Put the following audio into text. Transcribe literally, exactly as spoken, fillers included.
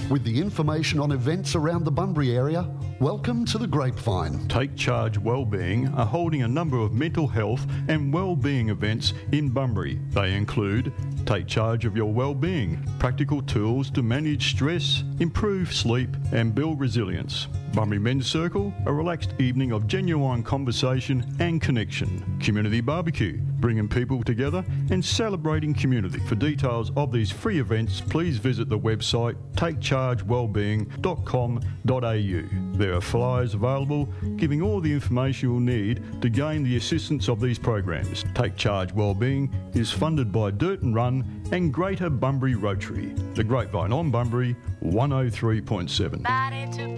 With the information on events around the Bunbury area, welcome to the Grapevine. Take Charge Wellbeing are holding a number of mental health and wellbeing events in Bunbury. They include Take Charge of Your Wellbeing, practical tools to manage stress, improve sleep and build resilience. Bunbury Men's Circle, a relaxed evening of genuine conversation and connection. Community Barbecue, bringing people together and celebrating community. For details of these free events, please visit the website take charge wellbeing dot com dot a u. There are flyers available giving all the information you'll need to gain the assistance of these programs. Take Charge Wellbeing is funded by Dirt and Run and Greater Bunbury Rotary. The Grapevine on Bunbury, one oh three point seven.